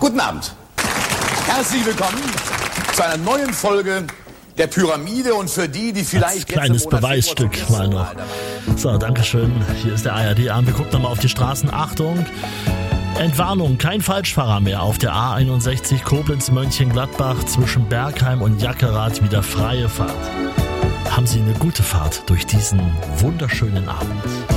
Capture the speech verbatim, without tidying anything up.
Guten Abend. Herzlich willkommen zu einer neuen Folge der Pyramide und für die, die vielleicht... Als kleines Beweisstück mal noch. So, dankeschön. Hier ist der A R D-Arm. Wir gucken nochmal auf die Straßen. Achtung! Entwarnung, kein Falschfahrer mehr auf der A einundsechzig Koblenz-Mönchengladbach zwischen Bergheim und Jackerath, wieder freie Fahrt. Haben Sie eine gute Fahrt durch diesen wunderschönen Abend.